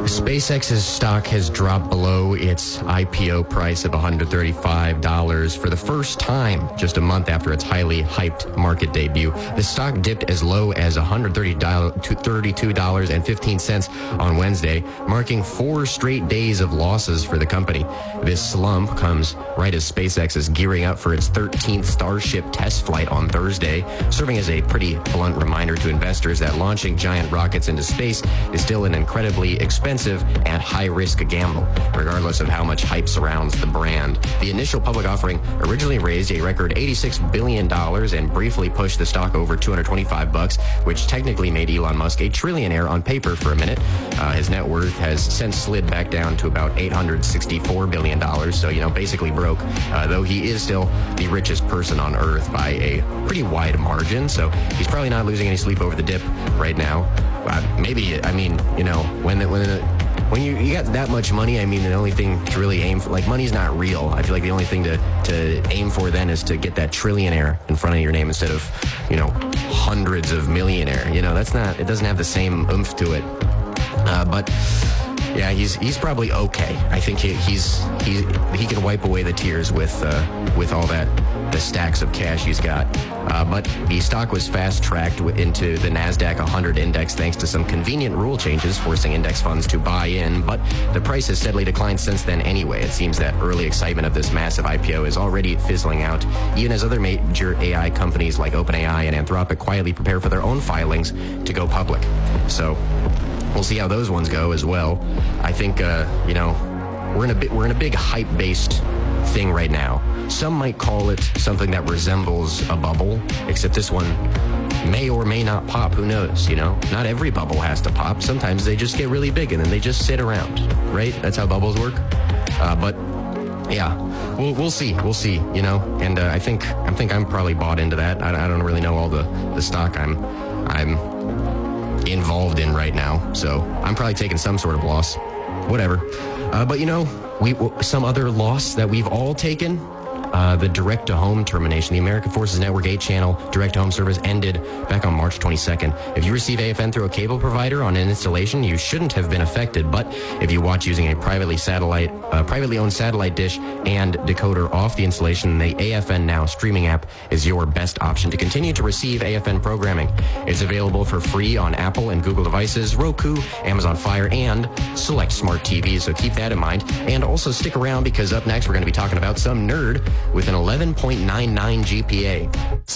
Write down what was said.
SpaceX's stock has dropped below its IPO price of $135 for the first time just a month after its highly hyped market debut. The stock dipped as low as $132.15 on Wednesday, marking 4 straight days of losses for the company. This slump comes right as SpaceX is gearing up for its 13th Starship test flight on Thursday, serving as a pretty blunt reminder to investors that launching giant rockets into space is still an incredibly expensive and high-risk gamble, regardless of how much hype surrounds the brand. The initial public offering originally raised a record $86 billion and briefly pushed the stock over $225, which technically made Elon Musk a trillionaire on paper for a minute. His net worth has since slid back down to about $864 billion, so, basically broke, though he is still the richest person on Earth by a pretty wide margin, so he's probably not losing any sleep over the dip right now. When you got that much money, the only thing to really aim for, money's not real. I feel like the only thing to aim for then is to get that trillionaire in front of your name instead of, hundreds of millionaire. It doesn't have the same oomph to it. But yeah, he's probably okay. I think he can wipe away the tears with all the stacks of cash he's got. But the stock was fast-tracked into the NASDAQ 100 index thanks to some convenient rule changes forcing index funds to buy in, but the price has steadily declined since then anyway. It seems that early excitement of this massive IPO is already fizzling out, even as other major AI companies like OpenAI and Anthropic quietly prepare for their own filings to go public. So we'll see how those ones go as well. I think, we're in a big hype-based thing right now. Some might call it something that resembles a bubble, except this one may or may not pop. Who knows, Not every bubble has to pop. Sometimes they just get really big and then they just sit around, right? That's how bubbles work. But yeah, we'll see, And I think I'm probably bought into that. I don't really know all the stock I'm involved in right now, so I'm probably taking some sort of loss. Whatever. But some other loss that we've all taken, the direct-to-home termination. The American Forces Network 8-channel direct-to-home service ended back on March 22nd. If you receive AFN through a cable provider on an installation, you shouldn't have been affected. But if you watch using a privately owned satellite dish and decoder off the installation, the AFN Now streaming app is your best option to continue to receive AFN programming. It's available for free on Apple and Google devices, Roku, Amazon Fire, and select smart TVs, so keep that in mind. And also stick around, because up next we're going to be talking about some nerd with an 11.99 GPA.